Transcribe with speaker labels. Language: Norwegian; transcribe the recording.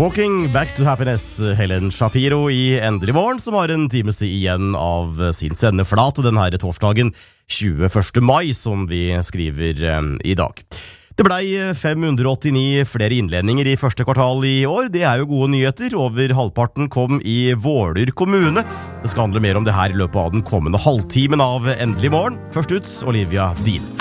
Speaker 1: Walking Back to Happiness, Helen Shapiro i Endelig morgen, som har en times tid igjen av sin sendeflate den her torsdagen 21. mai, som vi skriver i dag. Det blei 589 flere innledninger i første kvartal i år. Det er jo gode nyheter. Over halvparten kom i Våler kommune. Det skal handle mer om det her i løpet av den kommende halvtimen av Endelig morgen. Først ut, Olivia Dean.